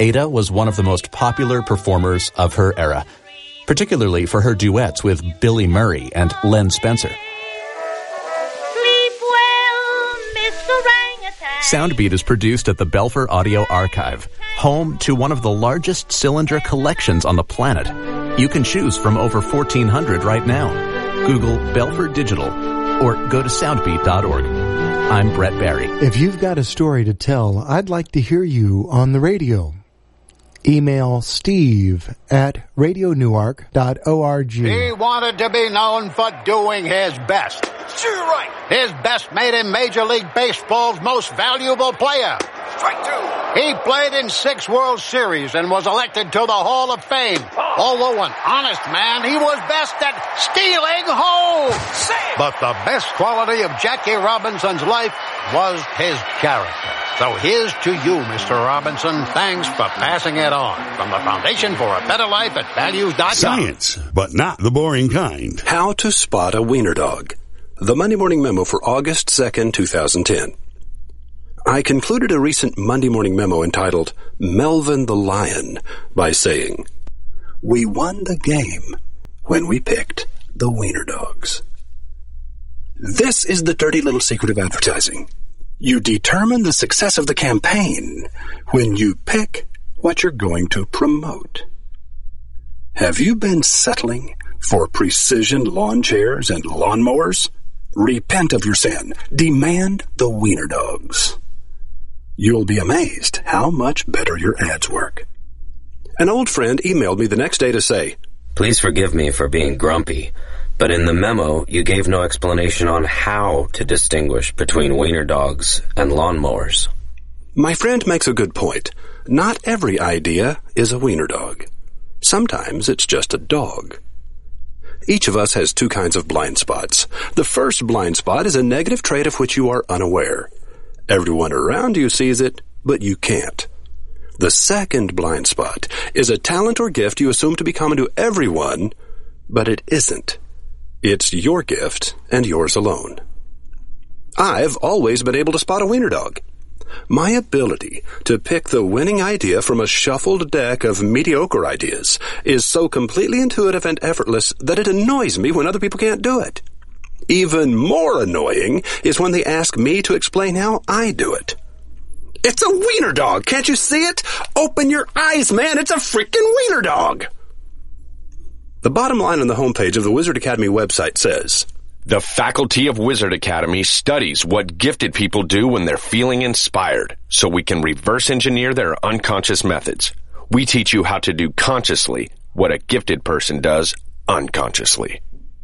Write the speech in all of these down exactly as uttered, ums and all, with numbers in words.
Ada was one of the most popular performers of her era, particularly for her duets with Billy Murray and Len Spencer. Sleep well, Mister Orangutan. Soundbeat is produced at the Belfer Audio Archive, home to one of the largest cylinder collections on the planet. You can choose from over fourteen hundred right now. Google Belfer Digital or go to soundbeat dot org. I'm Brett Barry. If you've got a story to tell, I'd like to hear you on the radio. Email Steve at radio newark dot org. He wanted to be known for doing his best. Sure, right. His best made him Major League Baseball's most valuable player. Strike two. He played in six World Series and was elected to the Hall of Fame. Oh. Although an honest man, he was best at stealing home. Sam. But the best quality of Jackie Robinson's life was his character. So here's to you, Mister Robinson. Thanks for passing it on. From the Foundation for a Better Life at values dot com. Science, but not the boring kind. How to spot a wiener dog. The Monday Morning Memo for August second, twenty ten. I concluded a recent Monday Morning Memo entitled Melvin the Lion by saying, "We won the game when we picked the wiener dogs." This is the dirty little secret of advertising. You determine the success of the campaign when you pick what you're going to promote. Have you been settling for precision lawn chairs and lawnmowers? Repent of your sin. Demand the wiener dogs. You'll be amazed how much better your ads work. An old friend emailed me the next day to say, "Please forgive me for being grumpy, but in the memo you gave no explanation on how to distinguish between wiener dogs and lawnmowers." My friend makes a good point. Not every idea is a wiener dog. Sometimes it's just a dog. Each of us has two kinds of blind spots. The first blind spot is a negative trait of which you are unaware. Everyone around you sees it, but you can't. The second blind spot is a talent or gift you assume to be common to everyone, but it isn't. It's your gift and yours alone. I've always been able to spot a wiener dog. My ability to pick the winning idea from a shuffled deck of mediocre ideas is so completely intuitive and effortless that it annoys me when other people can't do it. Even more annoying is when they ask me to explain how I do it. It's a wiener dog, can't you see it? Open your eyes, man, it's a freaking wiener dog! The bottom line on the homepage of the Wizard Academy website says, "The Faculty of Wizard Academy studies what gifted people do when they're feeling inspired, so we can reverse engineer their unconscious methods. We teach you how to do consciously what a gifted person does unconsciously."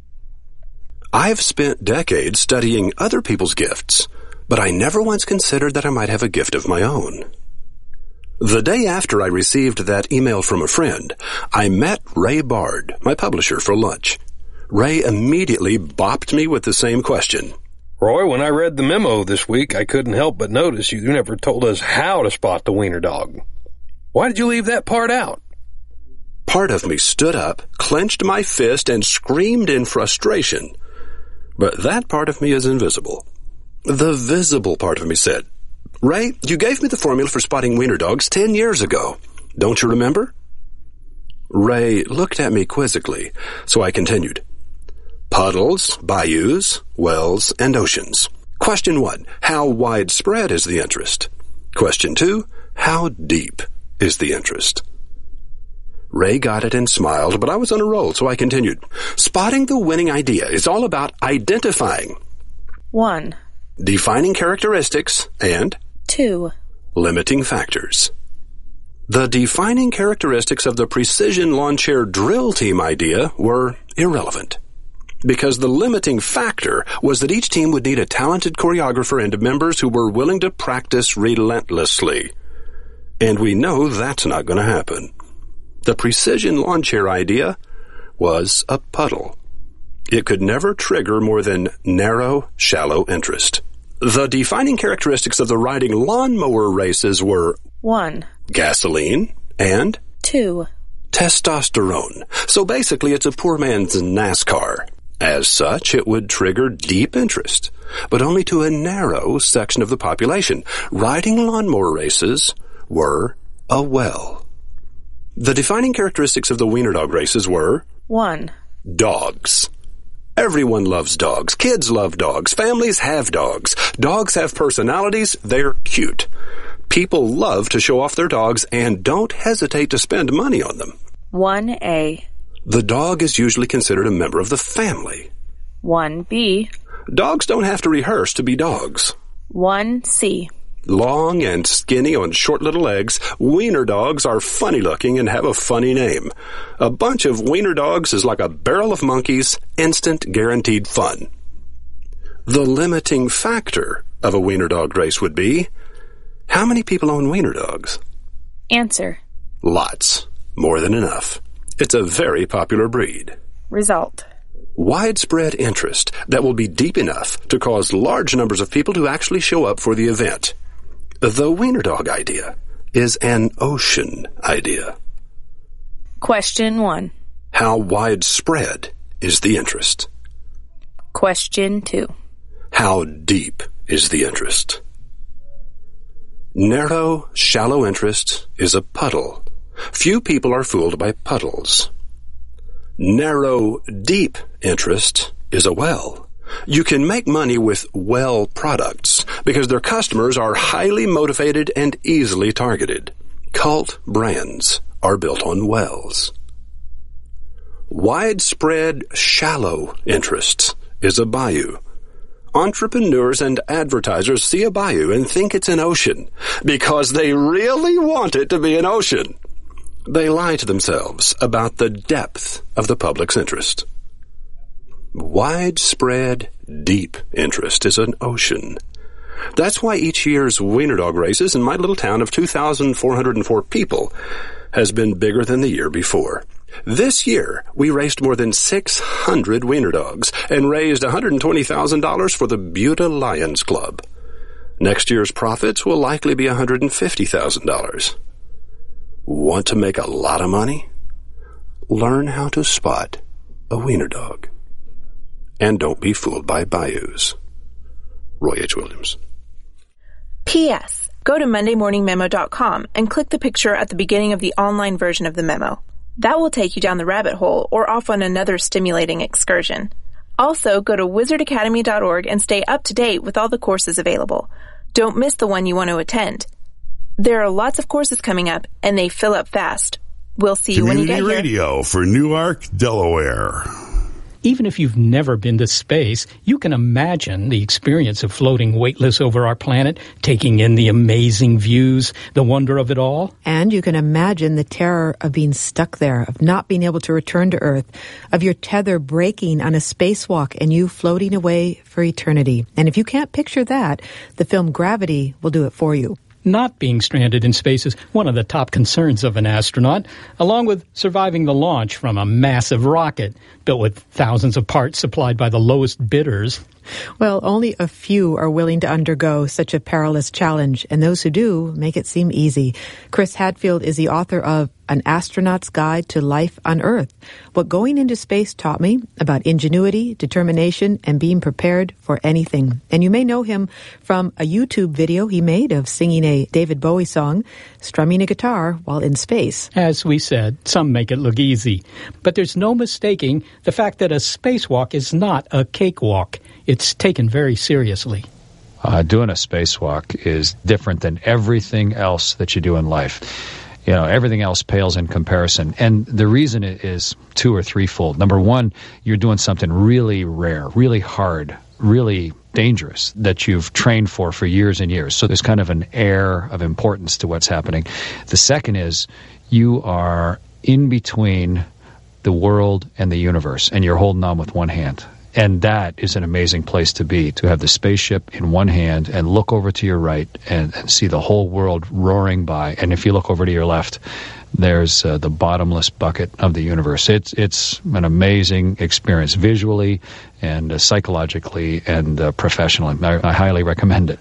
I've spent decades studying other people's gifts, but I never once considered that I might have a gift of my own. The day after I received that email from a friend, I met Ray Bard, my publisher, for lunch. Ray immediately bopped me with the same question. "Roy, when I read the memo this week, I couldn't help but notice you never told us how to spot the wiener dog. Why did you leave that part out?" Part of me stood up, clenched my fist, and screamed in frustration. But that part of me is invisible. The visible part of me said, "Ray, you gave me the formula for spotting wiener dogs ten years ago. Don't you remember?" Ray looked at me quizzically, so I continued. Puddles, bayous, wells, and oceans. Question one, how widespread is the interest? Question two, how deep is the interest? Ray got it and smiled, but I was on a roll, so I continued. Spotting the winning idea is all about identifying. One. Defining characteristics and Two. Limiting factors. The defining characteristics of the precision lawn chair drill team idea were irrelevant, because the limiting factor was that each team would need a talented choreographer and members who were willing to practice relentlessly. And we know that's not going to happen. The precision lawn chair idea was a puddle. It could never trigger more than narrow, shallow interest. The defining characteristics of the riding lawnmower races were One. Gasoline and Two. Testosterone. So basically it's a poor man's NASCAR. As such, it would trigger deep interest, but only to a narrow section of the population. Riding lawnmower races were a well. The defining characteristics of the wiener dog races were one. Dogs. Everyone loves dogs. Kids love dogs. Families have dogs. Dogs have personalities. They're cute. People love to show off their dogs and don't hesitate to spend money on them. one A. The dog is usually considered a member of the family. one B. Dogs don't have to rehearse to be dogs. one C. Long and skinny on short little legs, wiener dogs are funny-looking and have a funny name. A bunch of wiener dogs is like a barrel of monkeys, instant guaranteed fun. The limiting factor of a wiener dog race would be, how many people own wiener dogs? Answer. Lots. More than enough. It's a very popular breed. Result. Widespread interest that will be deep enough to cause large numbers of people to actually show up for the event. The wiener dog idea is an ocean idea. Question one. How widespread is the interest? Question two. How deep is the interest? Narrow, shallow interest is a puddle. Few people are fooled by puddles. Narrow, deep interest is a well. You can make money with well products because their customers are highly motivated and easily targeted. Cult brands are built on wells. Widespread, shallow interest is a bayou. Entrepreneurs and advertisers see a bayou and think it's an ocean because they really want it to be an ocean. They lie to themselves about the depth of the public's interest. Widespread, deep interest is an ocean. That's why each year's wiener dog races in my little town of two thousand four hundred four people has been bigger than the year before. This year, we raced more than six hundred wiener dogs and raised one hundred twenty thousand dollars for the Buda Lions Club. Next year's profits will likely be one hundred fifty thousand dollars. Want to make a lot of money? Learn how to spot a wiener dog. And don't be fooled by bayous. Roy H. Williams. P S. Go to monday morning memo dot com and click the picture at the beginning of the online version of the memo. That will take you down the rabbit hole or off on another stimulating excursion. Also, go to wizard academy dot org and stay up to date with all the courses available. Don't miss the one you want to attend. There are lots of courses coming up, and they fill up fast. We'll see you when you get here. Community Radio for Newark, Delaware. Even if you've never been to space, you can imagine the experience of floating weightless over our planet, taking in the amazing views, the wonder of it all. And you can imagine the terror of being stuck there, of not being able to return to Earth, of your tether breaking on a spacewalk and you floating away for eternity. And if you can't picture that, the film Gravity will do it for you. Not being stranded in space is one of the top concerns of an astronaut, along with surviving the launch from a massive rocket built with thousands of parts supplied by the lowest bidders. Well, only a few are willing to undergo such a perilous challenge, and those who do make it seem easy. Chris Hadfield is the author of An Astronaut's Guide to Life on Earth, What Going into Space Taught Me About Ingenuity, Determination, and Being Prepared for Anything. And you may know him from a YouTube video he made of singing a David Bowie song, strumming a guitar while in space. As we said, some make it look easy. But there's no mistaking the fact that a spacewalk is not a cakewalk. It's taken very seriously. Uh, doing a spacewalk is different than everything else that you do in life. You know, everything else pales in comparison. And the reason it is two or threefold. Number one, you're doing something really rare, really hard, really dangerous that you've trained for for years and years. So there's kind of an air of importance to what's happening. The second is you are in between the world and the universe, and you're holding on with one hand. And that is an amazing place to be, to have the spaceship in one hand and look over to your right and, and see the whole world roaring by. And if you look over to your left, there's uh, the bottomless bucket of the universe. It's it's an amazing experience visually and uh, psychologically and uh, professionally. I, I highly recommend it.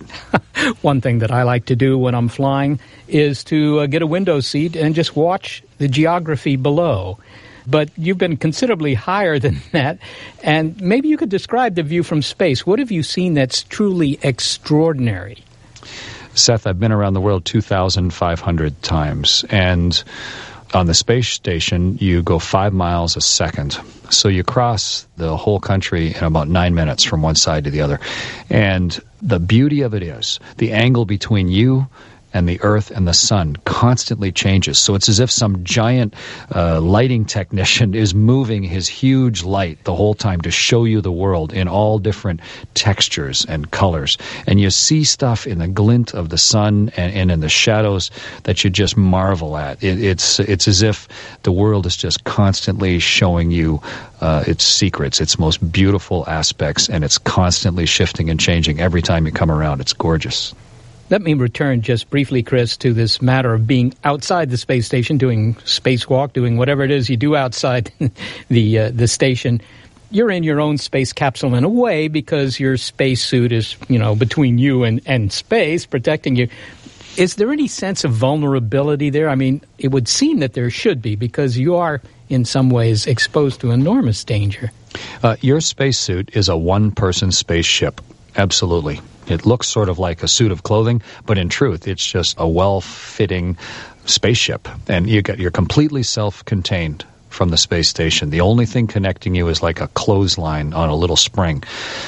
One thing that I like to do when I'm flying is to uh, get a window seat and just watch the geography below. But you've been considerably higher than that, and maybe you could describe the view from space. What have you seen that's truly extraordinary? Seth, I've been around the world two thousand five hundred times, and on the space station, you go five miles a second. So you cross the whole country in about nine minutes from one side to the other. And the beauty of it is the angle between you and the Earth and the sun constantly changes. So it's as if some giant uh, lighting technician is moving his huge light the whole time to show you the world in all different textures and colors. And you see stuff in the glint of the sun and, and in the shadows that you just marvel at. It, it's it's as if the world is just constantly showing you uh, its secrets, its most beautiful aspects, and it's constantly shifting and changing every time you come around. It's gorgeous. Let me return just briefly, Chris, to this matter of being outside the space station, doing spacewalk, doing whatever it is you do outside the uh, the station. You're in your own space capsule in a way because your spacesuit is, you know, between you and, and space, protecting you. Is there any sense of vulnerability there? I mean, it would seem that there should be because you are, in some ways, exposed to enormous danger. Uh, your spacesuit is a one-person spaceship. Absolutely. It looks sort of like a suit of clothing, but in truth, it's just a well-fitting spaceship. And you get, you're completely self-contained from the space station. The only thing connecting you is like a clothesline on a little spring.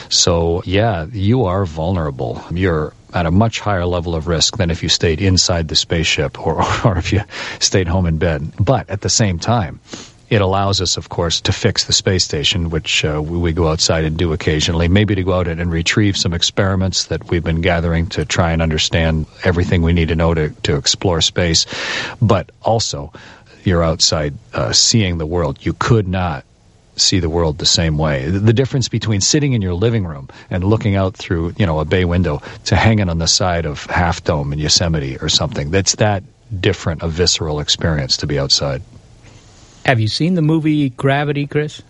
So, yeah, you are vulnerable. You're at a much higher level of risk than if you stayed inside the spaceship or, or if you stayed home in bed. But at the same time, it allows us, of course, to fix the space station, which uh, we go outside and do occasionally, maybe to go out and retrieve some experiments that we've been gathering to try and understand everything we need to know to, to explore space. But also, you're outside uh, seeing the world. You could not see the world the same way. The difference between sitting in your living room and looking out through, you know, a bay window to hanging on the side of Half Dome in Yosemite or something, that's that different a visceral experience to be outside. Have you seen the movie Gravity, Chris?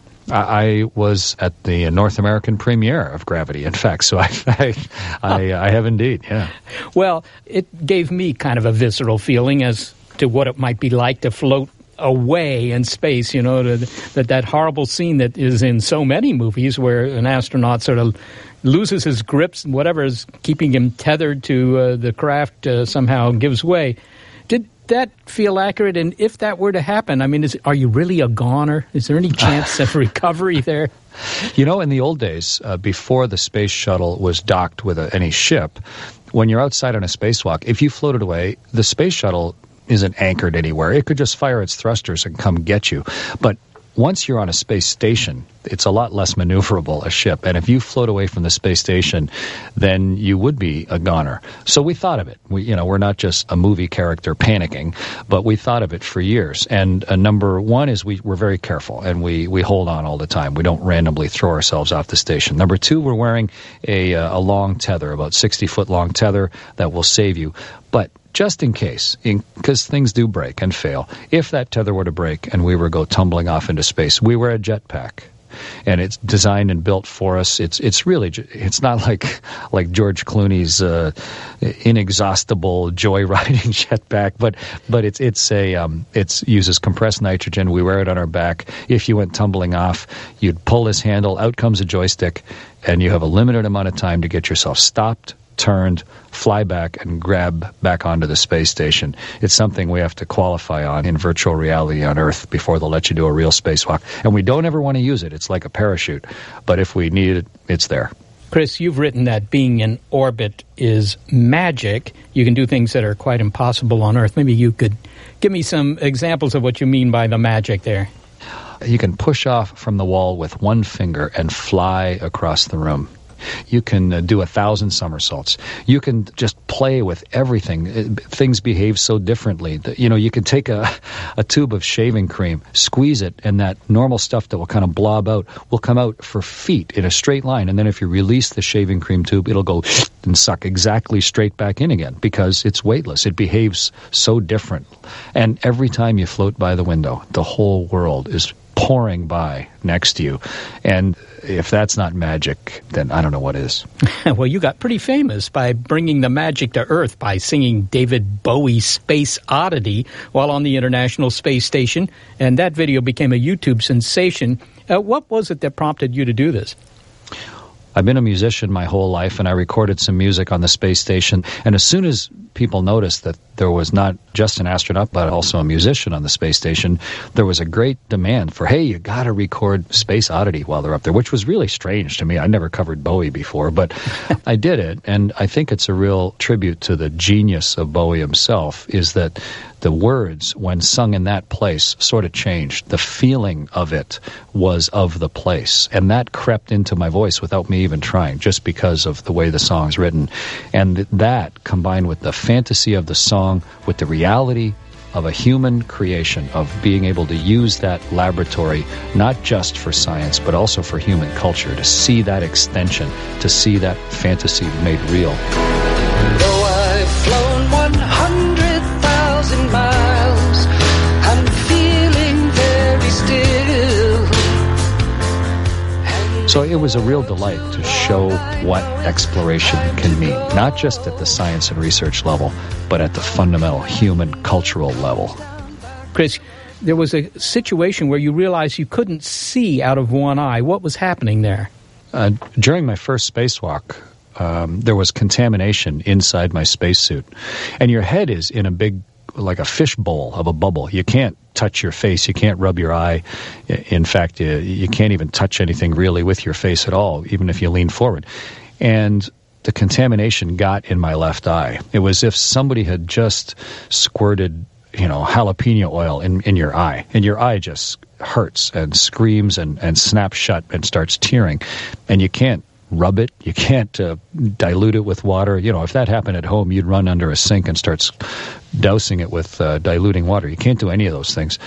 I was at the North American premiere of Gravity, in fact, so I, I, I, I have indeed, yeah. Well, it gave me kind of a visceral feeling as to what it might be like to float away in space, you know, to, that that horrible scene that is in so many movies where an astronaut sort of loses his grips and whatever is keeping him tethered to uh, the craft uh, somehow gives way. Did that feel accurate? And if that were to happen, I mean, is, are you really a goner? Is there any chance of recovery there? You know, in the old days, uh, before the space shuttle was docked with a, any ship, when you're outside on a spacewalk, if you floated away, the space shuttle isn't anchored anywhere. It could just fire its thrusters and come get you. But once you're on a space station, it's a lot less maneuverable, a ship. And if you float away from the space station, then you would be a goner. So we thought of it. We, you know, we're not just a movie character panicking, but we thought of it for years. And uh, number one is we, we're very careful, and we, we hold on all the time. We don't randomly throw ourselves off the station. Number two, we're wearing a, uh, a long tether, about sixty-foot long tether that will save you. But just in case, because things do break and fail, if that tether were to break and we were to go tumbling off into space, we wear a jetpack. And it's designed and built for us. It's it's really, it's not like like George Clooney's uh, inexhaustible joyriding jetpack, but but it's it's a um, it's uses compressed nitrogen. We wear it on our back. If you went tumbling off, you'd pull this handle, out comes a joystick, and you have a limited amount of time to get yourself stopped, turned, fly back, and grab back onto the space station. It's something we have to qualify on in virtual reality on Earth before they'll let you do a real spacewalk. And we don't ever want to use it. It's like a parachute. But if we need it, it's there. Chris, you've written that being in orbit is magic. You can do things that are quite impossible on Earth. Maybe you could give me some examples of what you mean by the magic there. You can push off from the wall with one finger and fly across the room. You can uh, do a thousand somersaults. You can just play with everything. It, things behave so differently. That, you know, you can take a, a tube of shaving cream, squeeze it, and that normal stuff that will kind of blob out will come out for feet in a straight line. And then if you release the shaving cream tube, it'll go and suck exactly straight back in again because it's weightless. It behaves so different. And every time you float by the window, the whole world is pouring by next to you. And if that's not magic, then I don't know what is. Well, you got pretty famous by bringing the magic to Earth by singing David Bowie's Space Oddity while on the International Space Station, and that video became a YouTube sensation. Uh, what was it that prompted you to do this? I've been a musician my whole life, and I recorded some music on the space station. And as soon as people noticed that there was not just an astronaut, but also a musician on the space station, there was a great demand for, hey, you got to record Space Oddity while they're up there, which was really strange to me. I never covered Bowie before, but I did it. And I think it's a real tribute to the genius of Bowie himself, is that the words, when sung in that place, sort of changed. The feeling of it was of the place. And that crept into my voice without me even trying, just because of the way the song's written. And that, combined with the fantasy of the song, with the reality of a human creation, of being able to use that laboratory, not just for science, but also for human culture, to see that extension, to see that fantasy made real. Though I've flown one hundred thousand miles, I'm feeling very still. So it was a real delight to show what exploration can mean, not just at the science and research level, but at the fundamental human cultural level. Chris, there was a situation where you realized you couldn't see out of one eye. What was happening there? Uh, during my first spacewalk, um, there was contamination inside my spacesuit. And your head is in a big, like a fish bowl of a bubble. You can't touch your face. You can't rub your eye. In fact, you, you can't even touch anything really with your face at all, even if you lean forward. And the contamination got in my left eye. It was as if somebody had just squirted, you know, jalapeno oil in, in your eye. And your eye just hurts and screams and, and snaps shut and starts tearing. And you can't rub it. You can't uh, dilute it with water. You know, if that happened at home, you'd run under a sink and start dousing it with uh, diluting water. You can't do any of those things.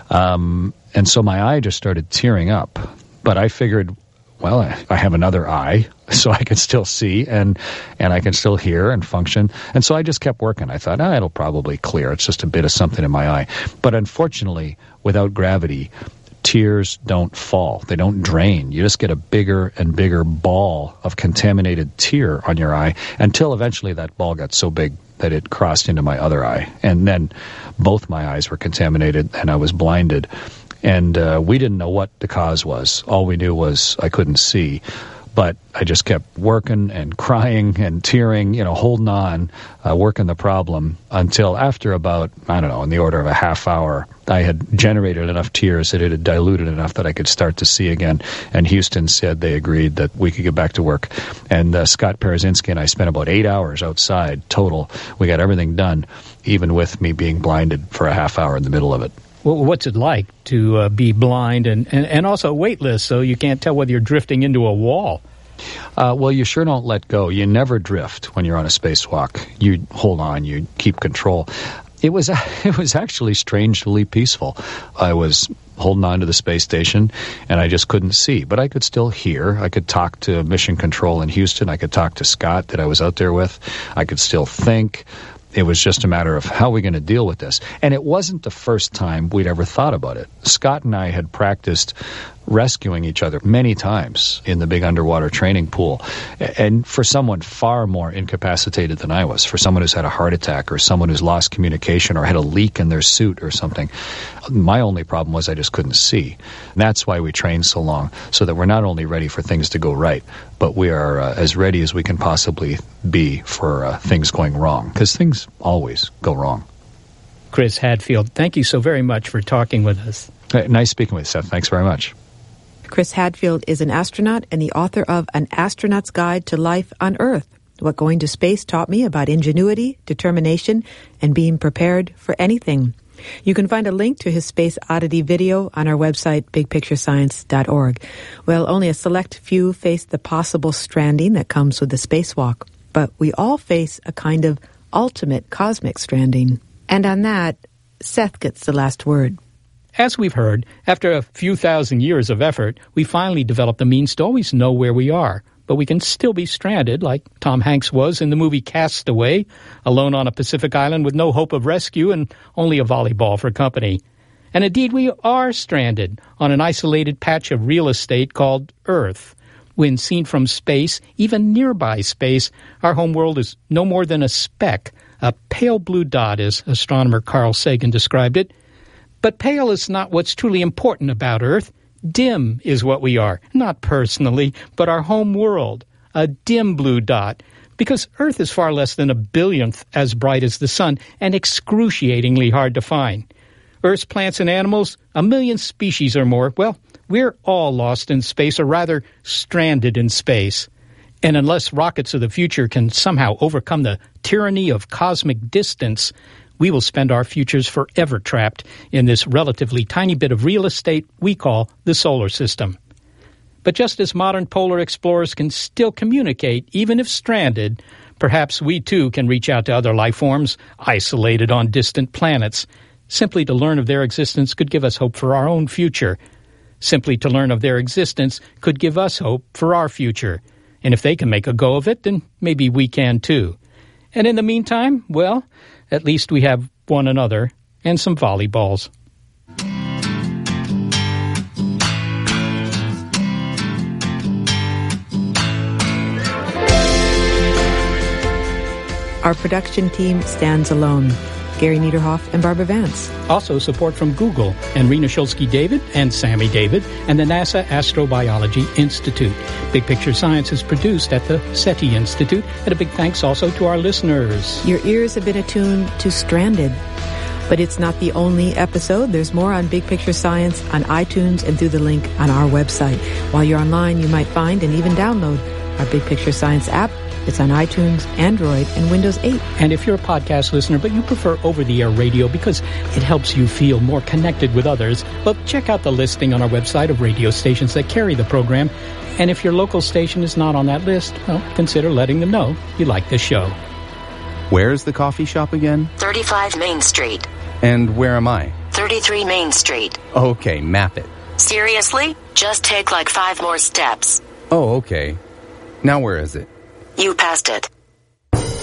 Um, and so my eye just started tearing up. But I figured, well, I, I have another eye, so I can still see and and I can still hear and function. And so I just kept working. I thought, ah, it'll probably clear. It's just a bit of something in my eye. But unfortunately, without gravity, tears don't fall. They don't drain. You just get a bigger and bigger ball of contaminated tear on your eye until eventually that ball got so big that it crossed into my other eye. And then both my eyes were contaminated and I was blinded. And uh, we didn't know what the cause was. All we knew was I couldn't see. But I just kept working and crying and tearing, you know, holding on, uh, working the problem until after about, I don't know, in the order of a half hour, I had generated enough tears that it had diluted enough that I could start to see again. And Houston said they agreed that we could get back to work. And uh, Scott Parazynski and I spent about eight hours outside total. We got everything done, even with me being blinded for a half hour in the middle of it. Well, what's it like to uh, be blind and, and, and also weightless, so you can't tell whether you're drifting into a wall? Uh, well, you sure don't let go. You never drift when you're on a spacewalk. You hold on. You keep control. It was it was actually strangely peaceful. I was holding on to the space station, and I just couldn't see. But I could still hear. I could talk to Mission Control in Houston. I could talk to Scott that I was out there with. I could still think. It was just a matter of how are we going to deal with this. And it wasn't the first time we'd ever thought about it. Scott and I had practiced rescuing each other many times in the big underwater training pool. And for someone far more incapacitated than I was, for someone who's had a heart attack or someone who's lost communication or had a leak in their suit or something, my only problem was I just couldn't see. And that's why we trained so long, so that we're not only ready for things to go right, but we are uh, as ready as we can possibly be for uh, things going wrong, because things always go wrong. Chris Hadfield, thank you so very much for talking with us. Hey, nice speaking with you, Seth. Thanks very much. Chris Hadfield is an astronaut and the author of An Astronaut's Guide to Life on Earth, What Going to Space Taught Me About Ingenuity, Determination, and Being Prepared for Anything. You can find a link to his Space Oddity video on our website, big picture science dot org. Well, only a select few face the possible stranding that comes with the spacewalk, but we all face a kind of ultimate cosmic stranding. And on that, Seth gets the last word. As we've heard, after a few thousand years of effort, we finally developed the means to always know where we are. But we can still be stranded, like Tom Hanks was in the movie Castaway, alone on a Pacific island with no hope of rescue and only a volleyball for company. And indeed, we are stranded on an isolated patch of real estate called Earth. When seen from space, even nearby space, our home world is no more than a speck, a pale blue dot, as astronomer Carl Sagan described it. But pale is not what's truly important about Earth. Dim is what we are, not personally, but our home world, a dim blue dot, because Earth is far less than a billionth as bright as the sun and excruciatingly hard to find. Earth's plants and animals, a million species or more, well, we're all lost in space, or rather stranded in space. And unless rockets of the future can somehow overcome the tyranny of cosmic distance, we will spend our futures forever trapped in this relatively tiny bit of real estate we call the solar system. But just as modern polar explorers can still communicate, even if stranded, perhaps we too can reach out to other life forms isolated on distant planets. Simply to learn of their existence could give us hope for our own future. Simply to learn of their existence could give us hope for our future. And if they can make a go of it, then maybe we can too. And in the meantime, well, at least we have one another and some volleyballs. Our production team stands alone. Gary Niederhoff and Barbara Vance. Also support from Google and Rena Shulsky-David and Sammy David and the NASA Astrobiology Institute. Big Picture Science is produced at the SETI Institute. And a big thanks also to our listeners. Your ears have been attuned to Stranded. But it's not the only episode. There's more on Big Picture Science on iTunes and through the link on our website. While you're online, you might find and even download our Big Picture Science app. It's on iTunes, Android, and Windows eight. And if you're a podcast listener, but you prefer over-the-air radio because it helps you feel more connected with others, well, check out the listing on our website of radio stations that carry the program. And if your local station is not on that list, well, consider letting them know you like this show. Where's the coffee shop again? thirty-five Main Street. And where am I? thirty-three Main Street. Okay, map it. Seriously? Just take like five more steps. Oh, okay. Now where is it? You passed it.